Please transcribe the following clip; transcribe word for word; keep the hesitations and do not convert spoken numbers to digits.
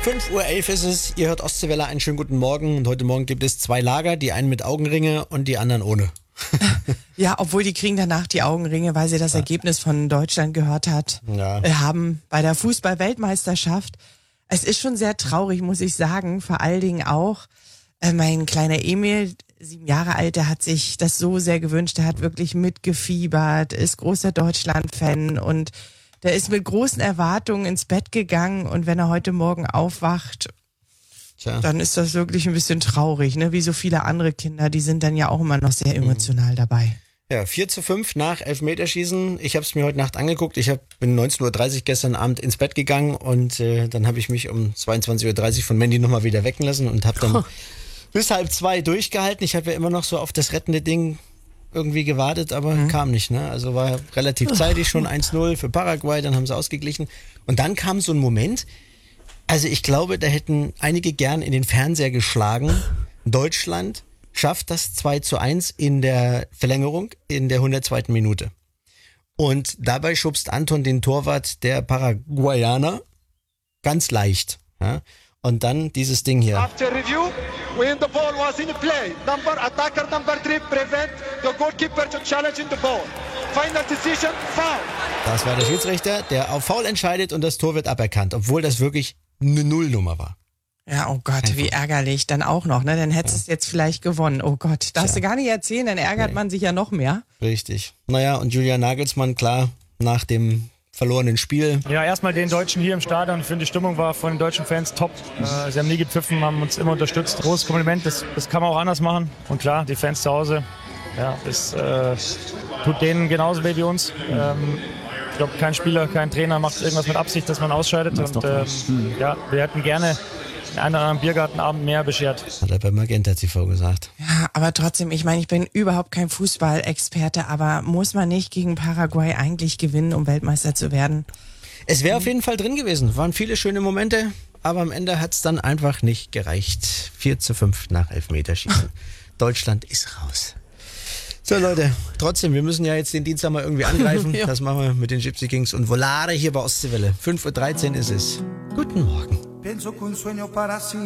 fünf Uhr elf ist es, ihr hört Ostseewelle, einen schönen guten Morgen. Und heute Morgen gibt es zwei Lager, die einen mit Augenringe und die anderen ohne. Ja, obwohl die kriegen danach die Augenringe, weil sie das ja. Ergebnis von Deutschland gehört hat, ja. äh, haben bei der Fußball-Weltmeisterschaft. Es ist schon sehr traurig, muss ich sagen. Vor allen Dingen auch äh, mein kleiner Emil, sieben Jahre alt, der hat sich das so sehr gewünscht. Der hat wirklich mitgefiebert, ist großer Deutschland-Fan und der ist mit großen Erwartungen ins Bett gegangen. Und wenn er heute Morgen aufwacht, Tja. dann ist das wirklich ein bisschen traurig, ne? Wie so viele andere Kinder, die sind dann ja auch immer noch sehr emotional dabei. Ja, vier zu fünf nach Elfmeterschießen. Ich habe es mir heute Nacht angeguckt. Ich hab, bin neunzehn Uhr dreißig gestern Abend ins Bett gegangen und äh, dann habe ich mich um zweiundzwanzig Uhr dreißig von Mandy nochmal wieder wecken lassen und habe dann oh. bis halb zwei durchgehalten. Ich habe ja immer noch so auf das rettende Ding irgendwie gewartet, aber mhm. kam nicht. Ne? Also war relativ zeitig schon eins null für Paraguay, dann haben sie ausgeglichen. Und dann kam so ein Moment, also ich glaube, da hätten einige gern in den Fernseher geschlagen. Deutschland schafft das zwei zu eins in der Verlängerung in der hundertzweiten Minute. Und dabei schubst Anton den Torwart der Paraguayaner ganz leicht. Ja? Und dann dieses Ding hier. After review, when the ball was in play, number attacker number three prevent the goalkeeper to challenge in the ball. Final decision, foul. Das war der Schiedsrichter, der auf Foul entscheidet und das Tor wird aberkannt, obwohl das wirklich eine Nullnummer war. Ja, oh Gott, Einfach. wie ärgerlich. Dann auch noch, ne? Dann hättest du ja. es jetzt vielleicht gewonnen. Oh Gott, darfst Tja. du gar nicht erzählen, dann ärgert nee. man sich ja noch mehr. Richtig. Naja, und Julian Nagelsmann, klar, nach dem verlorenen Spiel. Ja, erstmal den Deutschen hier im Stadion. Ich finde, die Stimmung war von den deutschen Fans top. Äh, sie haben nie gepfiffen, haben uns immer unterstützt. Großes Kompliment, das, das kann man auch anders machen. Und klar, die Fans zu Hause, ja, das äh, tut denen genauso weh wie uns. Ähm, ich glaube, kein Spieler, kein Trainer macht irgendwas mit Absicht, dass man ausscheidet. Und äh, ja, wir hätten gerne einen anderen Biergartenabend mehr beschert. Hat er bei Magenta T V gesagt. Ja, aber trotzdem, ich meine, ich bin überhaupt kein Fußballexperte, aber muss man nicht gegen Paraguay eigentlich gewinnen, um Weltmeister zu werden? Es wäre auf jeden Fall drin gewesen. Waren viele schöne Momente, aber am Ende hat es dann einfach nicht gereicht. vier zu fünf nach Elfmeterschießen. Deutschland ist raus. So Leute, trotzdem, wir müssen ja jetzt den Dienstag mal irgendwie angreifen. ja. Das machen wir mit den Gypsy Kings und Volare hier bei Ostseewelle. fünf Uhr dreizehn ist es. Guten Morgen.